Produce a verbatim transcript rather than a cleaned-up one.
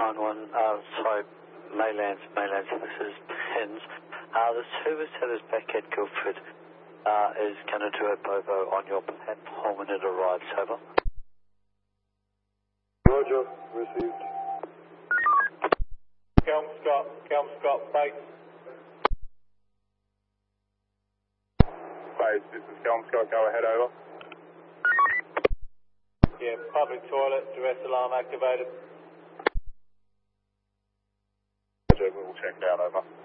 nine one, uh, sorry, Maylands, Maylands, this is Pins. Uh, the service that is back at Guildford uh, is going to do a Bobo on your platform when it arrives, over. Roger, received. Kelm Scott, Kelm Scott, base. Base, this is Kelm Scott, go ahead, over. Yeah, public toilet, duress alarm activated. Roger, we will check out, over.